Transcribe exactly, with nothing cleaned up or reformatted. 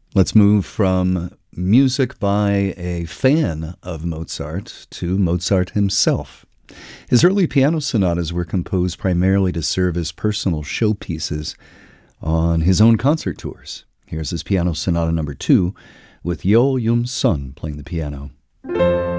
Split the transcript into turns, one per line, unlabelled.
Let's move from music by a fan of Mozart to Mozart himself. His early piano sonatas were composed primarily to serve as personal showpieces on his own concert tours. Here's his piano sonata number two, with Yeol Yum Sun playing the piano.